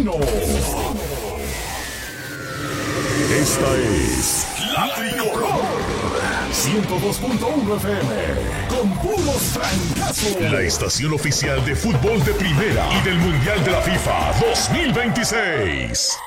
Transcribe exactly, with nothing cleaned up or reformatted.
Vecino. Esta es La Tricolor. ciento dos punto uno F M. Con puros trancazos. La estación oficial de fútbol de primera y del Mundial de la FIFA dos mil veintiséis.